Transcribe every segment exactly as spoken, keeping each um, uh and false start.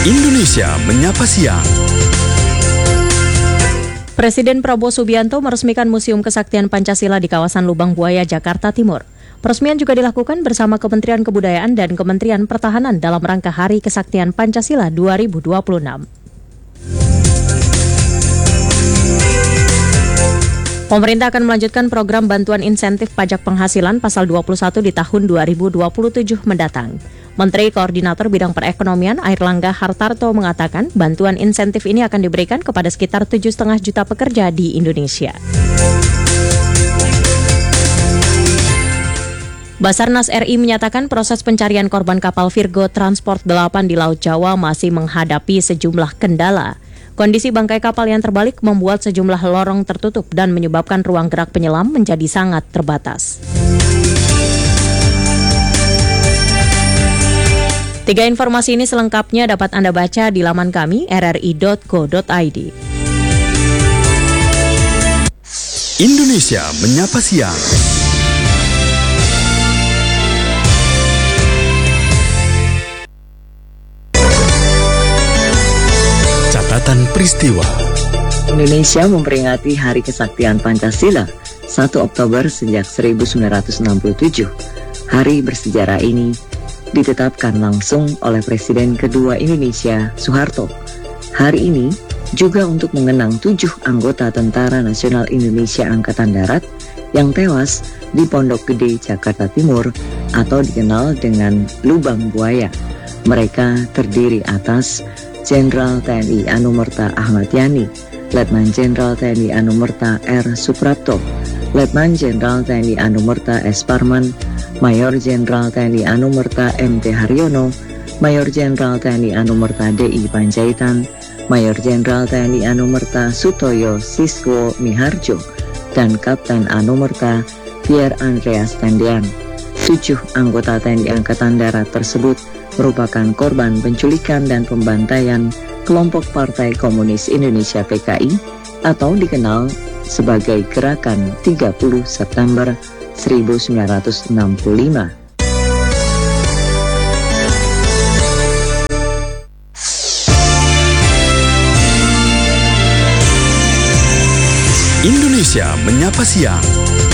Indonesia Menyapa Siang. Presiden Prabowo Subianto meresmikan Museum Kesaktian Pancasila di kawasan Lubang Buaya, Jakarta Timur. Peresmian juga dilakukan bersama Kementerian Kebudayaan dan Kementerian Pertahanan dalam rangka Hari Kesaktian Pancasila dua ribu dua puluh enam. Pemerintah akan melanjutkan program bantuan insentif pajak penghasilan pasal dua puluh satu di tahun dua ribu dua puluh tujuh mendatang. Menteri Koordinator Bidang Perekonomian Airlangga Hartarto mengatakan bantuan insentif ini akan diberikan kepada sekitar tujuh koma lima juta pekerja di Indonesia. Basarnas R I menyatakan proses pencarian korban kapal Virgo Transport delapan di Laut Jawa masih menghadapi sejumlah kendala. Kondisi bangkai kapal yang terbalik membuat sejumlah lorong tertutup dan menyebabkan ruang gerak penyelam menjadi sangat terbatas. Tiga informasi ini selengkapnya dapat Anda baca di laman kami r r i dot co dot i d. Indonesia Menyapa Siang. Catatan peristiwa. Indonesia memperingati Hari Kesaktian Pancasila satu Oktober sejak seribu sembilan ratus enam puluh tujuh. Hari bersejarah ini ditetapkan langsung oleh Presiden kedua Indonesia, Soeharto. Hari ini juga untuk mengenang tujuh anggota Tentara Nasional Indonesia Angkatan Darat yang tewas di Pondok Gede, Jakarta Timur atau dikenal dengan Lubang Buaya. Mereka terdiri atas Jenderal T N I Anumerta Ahmad Yani, Letnan Jenderal T N I Anumerta R. Suprapto, Letnan Jenderal T N I Anumerta S. Parman, Mayor Jenderal T N I Anumerta M T Haryono, Mayor Jenderal T N I Anumerta D I Panjaitan, Mayor Jenderal T N I Anumerta Sutoyo Siswo Miharjo, dan Kapten Anumerta Pierre Andreas Tendian. Tujuh anggota T N I Angkatan Darat tersebut merupakan korban penculikan dan pembantaian kelompok Partai Komunis Indonesia P K I atau dikenal sebagai Gerakan tiga puluh September seribu sembilan ratus enam puluh lima. Indonesia Menyapa Siang.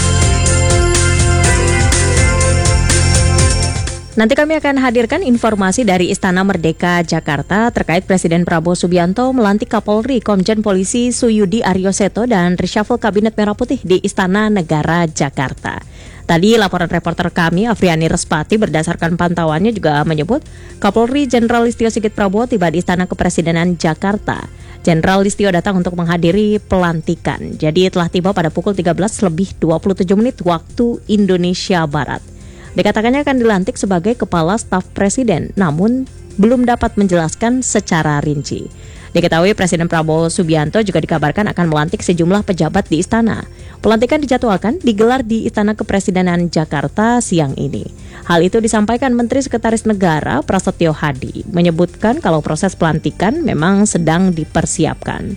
Nanti kami akan hadirkan informasi dari Istana Merdeka Jakarta terkait Presiden Prabowo Subianto melantik Kapolri Komjen Polisi Suyudi Aryoseto dan reshuffle Kabinet Merah Putih di Istana Negara Jakarta. Tadi laporan reporter kami Afriani Respati berdasarkan pantauannya juga menyebut Kapolri Jenderal Listio Sigit Prabowo tiba di Istana Kepresidenan Jakarta. Jenderal Listio datang untuk menghadiri pelantikan. Jadi telah tiba pada pukul tiga belas lebih dua puluh tujuh menit waktu Indonesia Barat. Dikatakannya akan dilantik sebagai Kepala Staf Presiden, namun belum dapat menjelaskan secara rinci. Diketahui Presiden Prabowo Subianto juga dikabarkan akan melantik sejumlah pejabat di istana. Pelantikan dijadwalkan digelar di Istana Kepresidenan Jakarta siang ini. Hal itu disampaikan Menteri Sekretaris Negara Prasetyo Hadi, menyebutkan kalau proses pelantikan memang sedang dipersiapkan.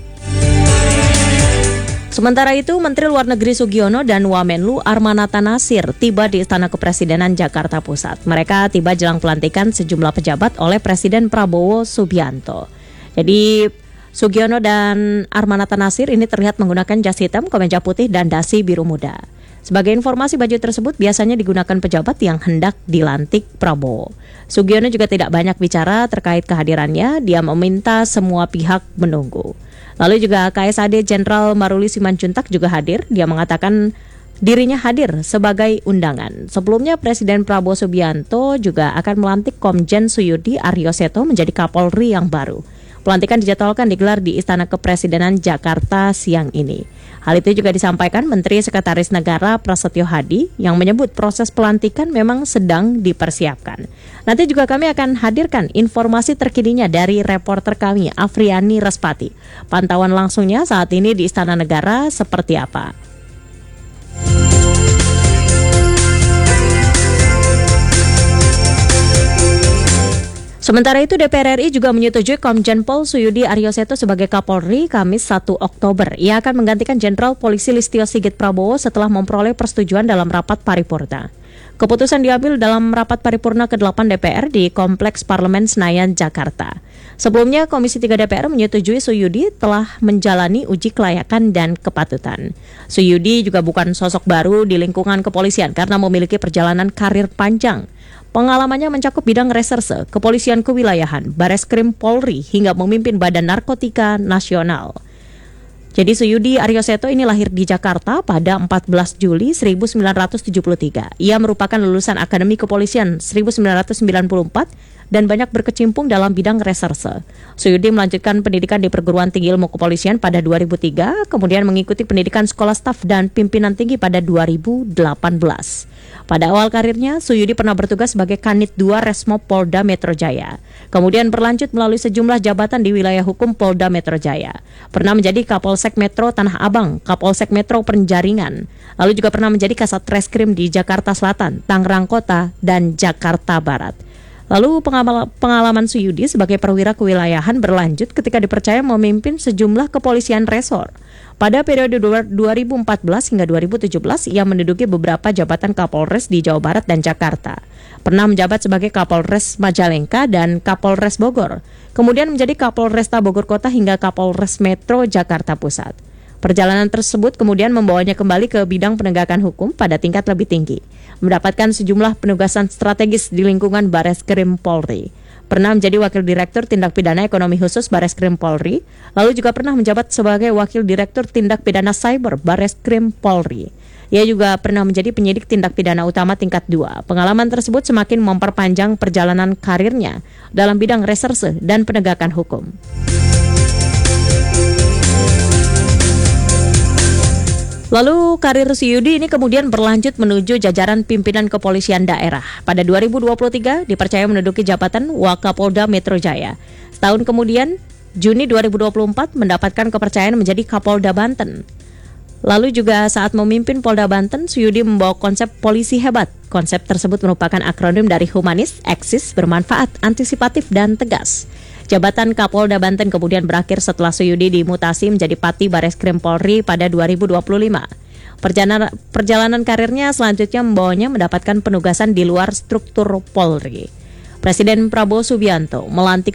Sementara itu, Menteri Luar Negeri Sugiono dan Wamenlu Armanata Nasir tiba di Istana Kepresidenan Jakarta Pusat. Mereka tiba jelang pelantikan sejumlah pejabat oleh Presiden Prabowo Subianto. Jadi, Sugiono dan Armanata Nasir ini terlihat menggunakan jas hitam, kemeja putih, dan dasi biru muda. Sebagai informasi, baju tersebut biasanya digunakan pejabat yang hendak dilantik Prabowo. Sugiono juga tidak banyak bicara terkait kehadirannya, dia meminta semua pihak menunggu. Lalu juga K S A D Jenderal Maruli Simanjuntak juga hadir. Dia mengatakan dirinya hadir sebagai undangan. Sebelumnya Presiden Prabowo Subianto juga akan melantik Komjen Suyudi Aryoseto menjadi Kapolri yang baru. Pelantikan dijadwalkan digelar di Istana Kepresidenan Jakarta siang ini. Hal itu juga disampaikan Menteri Sekretaris Negara Prasetyo Hadi yang menyebut proses pelantikan memang sedang dipersiapkan. Nanti juga kami akan hadirkan informasi terkininya dari reporter kami Afriani Respati. Pantauan langsungnya saat ini di Istana Negara seperti apa? Sementara itu D P R R I juga menyetujui Komjen Pol Suyudi Aryoseto sebagai Kapolri Kamis satu Oktober. Ia akan menggantikan Jenderal Polisi Listio Sigit Prabowo setelah memperoleh persetujuan dalam rapat paripurna. Keputusan diambil dalam rapat paripurna ke delapan D P R di Kompleks Parlemen Senayan, Jakarta. Sebelumnya, Komisi tiga D P R menyetujui Suyudi telah menjalani uji kelayakan dan kepatutan. Suyudi juga bukan sosok baru di lingkungan kepolisian karena memiliki perjalanan karir panjang. Pengalamannya mencakup bidang reserse, kepolisian kewilayahan, Bareskrim Polri, hingga memimpin Badan Narkotika Nasional. Jadi Suyudi Aryoseto ini lahir di Jakarta pada empat belas Juli seribu sembilan ratus tujuh puluh tiga. Ia merupakan lulusan Akademi Kepolisian seribu sembilan ratus sembilan puluh empat dan banyak berkecimpung dalam bidang reserse. Suyudi melanjutkan pendidikan di Perguruan Tinggi Ilmu Kepolisian pada dua ribu tiga, kemudian mengikuti pendidikan Sekolah Staf dan Pimpinan Tinggi pada dua ribu delapan belas. Pada awal karirnya, Suyudi pernah bertugas sebagai Kanit dua Resmob Polda Metro Jaya. Kemudian berlanjut melalui sejumlah jabatan di wilayah hukum Polda Metro Jaya. Pernah menjadi Kapolsek Metro Tanah Abang, Kapolsek Metro Penjaringan. Lalu juga pernah menjadi Kasat Reskrim di Jakarta Selatan, Tangerang Kota, dan Jakarta Barat. Lalu pengamal- pengalaman Suyudi sebagai perwira kewilayahan berlanjut ketika dipercaya memimpin sejumlah kepolisian resor. Pada periode dua ribu empat belas hingga dua ribu tujuh belas, ia menduduki beberapa jabatan Kapolres di Jawa Barat dan Jakarta. Pernah menjabat sebagai Kapolres Majalengka dan Kapolres Bogor. Kemudian menjadi Kapolresta Bogor Kota hingga Kapolres Metro Jakarta Pusat. Perjalanan tersebut kemudian membawanya kembali ke bidang penegakan hukum pada tingkat lebih tinggi, mendapatkan sejumlah penugasan strategis di lingkungan Bareskrim Polri. Pernah menjadi Wakil Direktur Tindak Pidana Ekonomi Khusus Bareskrim Polri, lalu juga pernah menjabat sebagai Wakil Direktur Tindak Pidana Cyber Bareskrim Polri. Ia juga pernah menjadi penyidik tindak pidana utama tingkat dua. Pengalaman tersebut semakin memperpanjang perjalanan karirnya dalam bidang reserse dan penegakan hukum. Lalu karir Suyudi ini kemudian berlanjut menuju jajaran pimpinan kepolisian daerah. Pada dua ribu dua puluh tiga dipercaya menduduki jabatan Wakapolda Metro Jaya. Setahun kemudian, Juni dua ribu dua puluh empat mendapatkan kepercayaan menjadi Kapolda Banten. Lalu juga saat memimpin Polda Banten, Suyudi membawa konsep polisi hebat. Konsep tersebut merupakan akronim dari humanis, eksis, bermanfaat, antisipatif, dan tegas. Jabatan Kapolda Banten kemudian berakhir setelah Suyudi dimutasi menjadi Pati Bareskrim Polri pada dua ribu dua puluh lima. Perjalanan, perjalanan karirnya selanjutnya membawanya mendapatkan penugasan di luar struktur Polri. Presiden Prabowo Subianto melantik